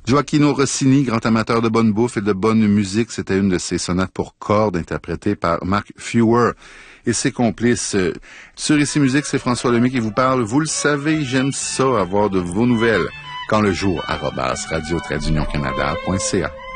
Gioacchino Rossini, grand amateur de bonne bouffe et de bonne musique, c'était une de ses sonates pour cordes interprétées par Mark Fewer et ses complices. Sur Ici Musique, c'est François Lemay qui vous parle. Vous le savez, j'aime ça, avoir de vos nouvelles. Quand le jour, @radio-canada.ca.